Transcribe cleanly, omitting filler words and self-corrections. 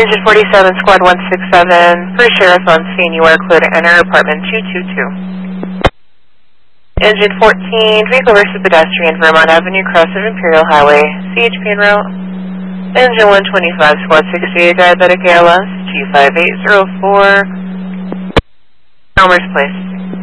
Engine 47, Squad 167, for Sheriff on scene, you are clear to enter apartment 222. Engine 14, vehicle versus pedestrian, Vermont Avenue, cross of Imperial Highway, CHP en route. Engine 125, Squad 68, diabetic ALS, G5804, Elmer's Place.